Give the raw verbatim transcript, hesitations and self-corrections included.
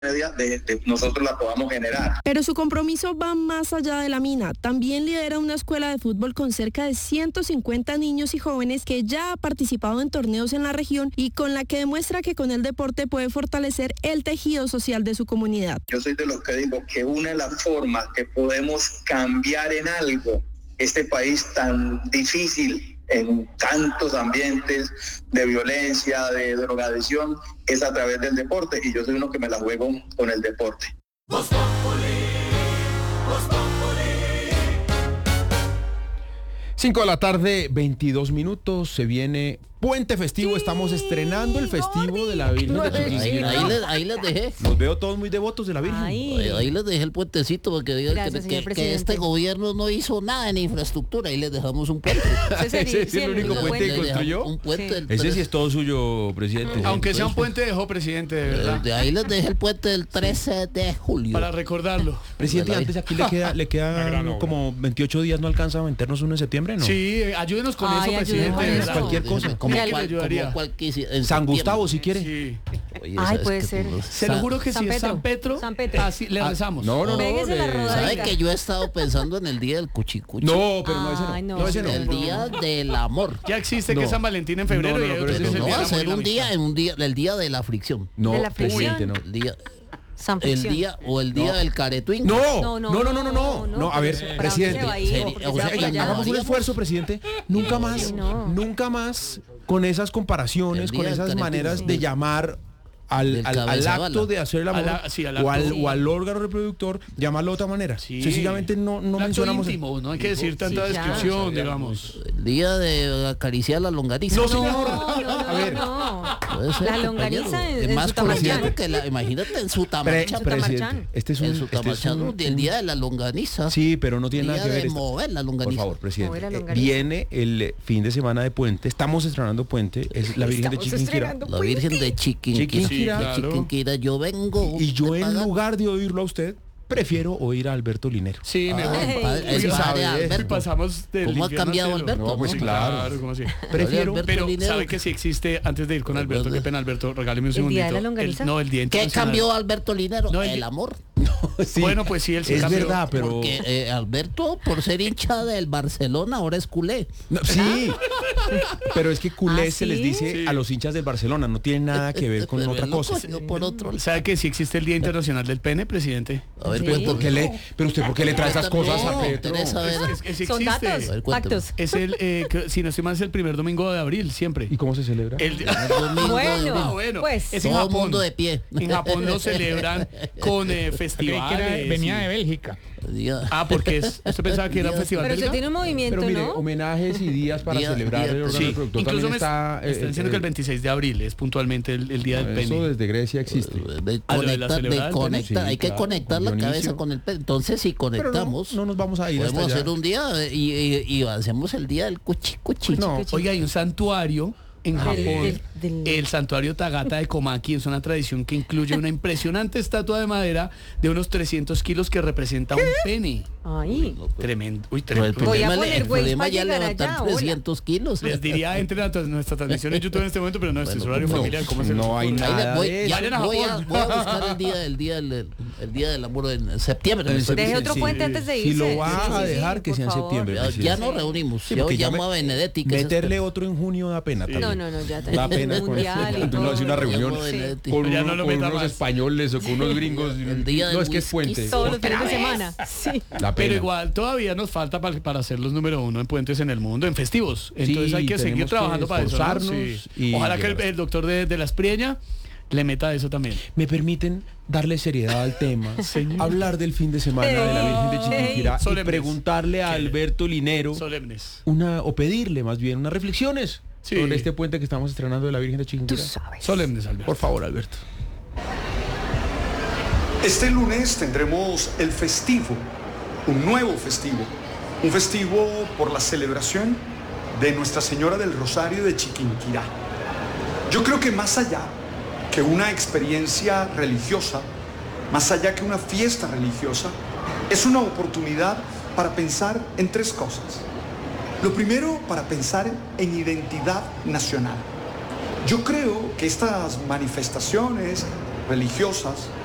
media de, de nosotros la podamos generar. Pero su compromiso va más allá de la mina. También lidera una escuela de fútbol con cerca de ciento cincuenta niños y jóvenes que ya ha participado en torneos en la región y con la que demuestra que con el deporte puede fortalecer el tejido social de su comunidad. Yo soy de los que digo que una de las formas que podemos cambiar en algo este país tan difícil en tantos ambientes de violencia, de drogadicción, es a través del deporte, y yo soy uno que me la juego con el deporte. cinco de la tarde, veintidós minutos, se viene Puente Festivo, estamos estrenando el festivo de la Virgen de Chiquinquirá. Ahí, ahí, les, ahí les dejé. Los veo todos muy devotos de la Virgen. Ahí, ahí les dejé el puentecito porque digan Gracias, que, que, señor que este gobierno no hizo nada en infraestructura. Ahí les dejamos un puente. Ese sí, es el único puente que construyó. Un puente Sí. del Ese sí es todo suyo, presidente. Aunque sea un puente, dejó, presidente, de verdad. De ahí les dejé el puente del trece de julio. Para recordarlo. Presidente, antes aquí le queda, le quedan como veintiocho días, ¿no alcanza a meternos uno en septiembre? ¿No? Sí, ayúdenos con Ay, eso, ayúdenos presidente. con de eso. verdad. Cualquier cosa. Como Mira, le cual, ayudaría. como cual quisi- en San Gustavo, si septiembre. quiere. Sí. Oye, Ay, ¿sabes puede qué? ser. Pues, Se lo juro que San si es Pedro. San Petro, San Petro. así le rezamos. No, no, no. Péguese la de- rodadita. ¿Sabe que yo he estado pensando en el día del cuchicuchi? No, pero no ese no. Ay, no. No, ese no. El día del amor. Ya existe que No. es San Valentín en febrero. No, no, y no, hay pero otros ese que es Pero el no día va del a amor y ser la un día amistad. en un día, el día de la fricción. No, De la fricción. presidente, no. El día, San el Ficción. día o el día del caretuín. No, No, no, no, no, no, no, no, no, no, a pero ver, eso, ¿para presidente, dónde va ahí? serio, Porque o se sea, va para allá. hagamos un esfuerzo, presidente, nunca más, Sí, no. nunca más con esas comparaciones, El día con del esas caretuín. maneras Sí. de llamar al, Del al, al cabeza acto bala. de hacer el amor, A la- sí, al o, al, acto. o al órgano reproductor, llamarlo de otra manera. Sí. Sencillamente no, no Un acto mencionamos. íntimo, no hay que decir tanta Sí, ya. descripción, digamos. El día de acariciar la longaniza. No, No, señor. no, no, A ver. no. Puede ser, La compañero. longaniza en, es en más su tamarchán. colombiano que la, imagínate en su Pre- tamarchán. presidente, tamarchán. este es un, En su este es tamarchán, un- el día de la longaniza. Sí, pero no tiene día nada que ver de esto. mover la Por longaniza. favor, presidente. Mover la eh, longaniza. viene el eh, fin de semana de Puente. Estamos estrenando Puente. Es la Virgen de Estamos Chiquinquirá. estrenando La Virgen de Chiquinquirá. Chiquinquirá. Sí, claro. Chiquinquirá, yo vengo. Y yo de en pagar. lugar de oírlo a usted, prefiero oír a Alberto Linero. Sí, mejor. Ah, el padre- el Sí, padre sabe, Alberto. Y pasamos del ¿Cómo ha infierno al cambiado cielo. Alberto? No, pues Sí, claro. ¿cómo así? Prefiero. Alberto Pero, Linero. ¿sabe que sí existe, antes de ir con Alberto, Perdón. qué pena, Alberto, regáleme un ¿El segundito? día de la longaniza? El- no, el día ¿Qué internacional. cambió Alberto Linero? No, el- el amor. Sí, Bueno, pues sí, él sí es cambió. verdad, pero Porque eh, Alberto, por ser hincha del Barcelona, ahora es culé. No, sí, pero es que culé ¿Ah, se les sí? dice Sí. a los hinchas del Barcelona, no tiene nada que ver con Pero otra él lo cosa. cogió por otro. ¿Sabe que sí existe el Día Internacional del Pene, presidente? A ver, Sí. ¿Por cuéntame. qué le, pero usted por qué le trae esas cosas a No, Petro? Teresa, a ver. Es que sí Son existe. datos, A ver, cuéntame. factos. Es el, eh, que, si no estoy mal, es el primer domingo de abril, siempre. ¿Y cómo se celebra? El, Domingo de Bueno, Ah, abril. bueno, pues. es en Todo Japón. mundo de pie. En Japón lo celebran con eh, festivales. venía y- de Bélgica. Día- Ah, porque es, usted pensaba que era un festival Pero se belga? tiene un movimiento, Pero mire, ¿no? homenajes y días para Día- celebrar día- el órgano Sí, reproductor incluso también me está. están eh, diciendo eh, que el veintiséis de abril es puntualmente el, el día del Eso pene. desde Grecia existe. de Ah, lo de la conectar, celebrada de del conectar, pene. hay Sí, que claro, conectar con la Dionisio. cabeza con el pene. Entonces, si Pero no, conectamos, no nos vamos a ir podemos hasta allá. hacer un día eh, y, y- y hacemos el día del cuchi cuchi. No, Oiga, hay un santuario en Japón, del- del- el santuario Tagata de Komaki. Es una tradición que incluye una impresionante estatua de madera de unos trescientos kilos que representa un pene. Ay. Tremendo. Uy, Pero el tremendo. Voy a problema, poner el Waze problema para ya llegar levantar allá, hola. trescientos kilos. Les diría, entre a nuestra transmisión en YouTube en este momento, pero no, este es Bueno, horario no, familiar. ¿Cómo se les no hay ocurre? nada. Ahí le voy, de ya Vayan a voy a, Japón. voy a buscar el día, el día, el, el día del amor en septiembre. En me estoy Deje Sí, otro sí. puente antes de irse. Si lo va Sí, sí, a sí, dejar, que por sea en favor. septiembre. Ya, presidente. ya nos reunimos. Sí, Yo porque ya llamo me- a Benedetti. Que es Meterle otro en junio da pena también. No, no, no, ya Da pena con mundial y cuando uno todo. hace una reunión Llamo a Benedetti. con, Ya uno- no lo con meta unos más. españoles o con unos gringos. El día del no, es que es whisky. puente. Todos los fines de semana. Sí. Da Pero pena. igual todavía nos falta para, para ser los número uno en puentes en el mundo, en festivos. Entonces Sí, hay que seguir tenemos que trabajando para eso. ¿no? esforzarnos Sí. y Ojalá que el, llegar. el doctor de, de la Esprieña le meta eso también. ¿Me permiten darle seriedad al tema? Señor. Hablar del fin de semana de la Virgen de Chiquinquirá y Solemnes. preguntarle a ¿Qué? Alberto Linero Solemnes. una, o pedirle más bien unas reflexiones Sí. sobre este puente que estamos estrenando de la Virgen de Tú Chiquinquirá. sabes. Solemnes, Alberto. Por favor, Alberto. Este lunes tendremos el festivo, un nuevo festivo, un festivo por la celebración de Nuestra Señora del Rosario de Chiquinquirá. Yo creo que más allá que una experiencia religiosa, más allá que una fiesta religiosa, es una oportunidad para pensar en tres cosas. Lo primero, para pensar en identidad nacional. Yo creo que estas manifestaciones religiosas